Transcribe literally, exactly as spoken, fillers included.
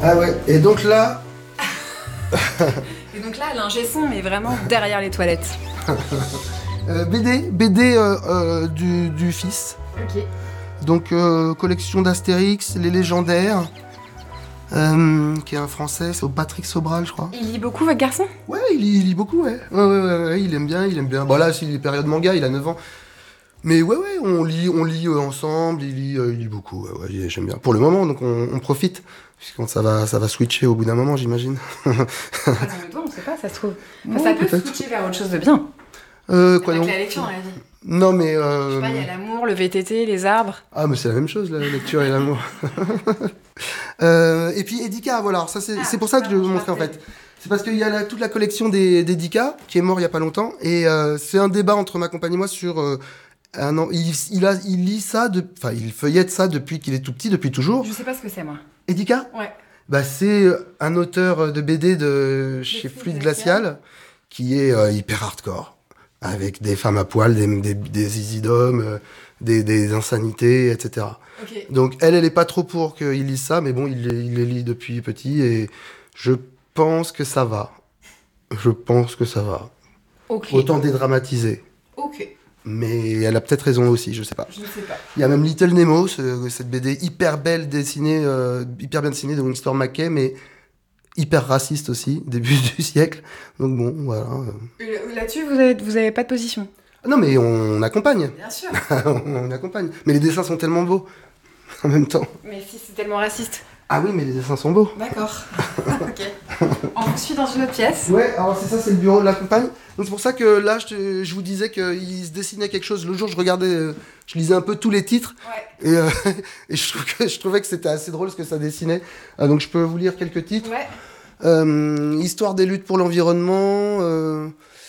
Ah ouais, et donc là... Et donc là, l'ingé son, mais vraiment derrière les toilettes. euh, B D, B D euh, euh, du, du fils. Ok. Donc euh, collection d'Astérix, les légendaires, euh, qui est un français, c'est au Patrick Sobral, je crois. Il lit beaucoup, votre garçon? Ouais, il lit, il lit beaucoup, ouais. Ouais, ouais, ouais, ouais, il aime bien, il aime bien. Bon là, c'est les périodes manga, il a neuf ans. Mais ouais, ouais, on lit, on lit euh, ensemble, il lit, euh, il lit beaucoup, ouais, ouais, il- j'aime bien. Pour le moment, donc on, on profite, puisque ça va, ça va switcher au bout d'un moment, j'imagine. Ah, dans le doigt, on sait pas, ça se trouve. Enfin, Ouais, ça peut peut-être. switcher vers autre chose de bien. Euh, quoi Avec donc la lecture dans la vie. Non, mais... Je Euh... sais pas, il y a l'amour, le V T T, les arbres. Ah, mais c'est la même chose, la lecture et l'amour. euh, et puis Edika, voilà, alors ça c'est Ah, c'est pour ça que je vais vous montrer en fait. C'est parce qu'il y a la- toute la collection des d'Edika, qui est mort il y a pas longtemps, et euh, c'est un débat entre ma compagne et moi sur... Euh, un an. Il, il, a, il lit ça, de, enfin il feuillette ça depuis qu'il est tout petit, depuis toujours. Je sais pas ce que c'est, moi. Edika Ouais. Bah, c'est un auteur de B D de chez Fluide Fluide Glacial. Glacial, qui est euh, hyper hardcore, avec des femmes à poil, des, des, des isidomes, euh, des, des insanités, et cetera. Ok. Donc elle, elle est pas trop pour qu'il lise ça, mais bon, il, les- il les lit depuis petit, et je pense que ça va. Je pense que ça va. Ok. Autant dédramatiser. Ok. Mais elle a peut-être raison aussi, je sais pas. Je ne sais pas. Il y a même Little Nemo, ce- cette B D hyper belle dessinée, euh, hyper bien dessinée de Winston McKay, mais hyper raciste aussi, début du siècle. Donc bon, voilà. Euh, Là-dessus, vous avez, vous avez pas de position? Non mais on accompagne, Bien sûr. on accompagne. Mais les dessins sont tellement beaux, en même temps. Mais si c'est tellement raciste. Ah oui, mais les dessins sont beaux. D'accord. Ok. On vous suit dans une autre pièce. Ouais, alors c'est ça, c'est le bureau de la compagne. Donc c'est pour ça que là, je, te- je vous disais qu'il se dessinait quelque chose. Le jour, je regardais, euh, je lisais un peu tous les titres. Ouais. Et, euh, et je, trouve que, je trouvais que c'était assez drôle ce que ça dessinait. Ah, donc je peux vous lire quelques titres. Ouais. Euh, Histoire des luttes pour l'environnement. euh,